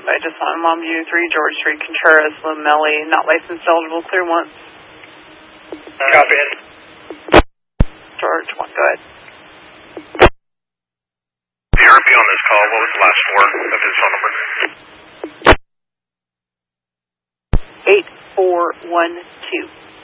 I just want Longview 3, George Street, Contreras, Lomelli, not licensed, eligible, clear once. Copy it. George, go ahead. PRB on this call, what was the last four of his phone number? 8412.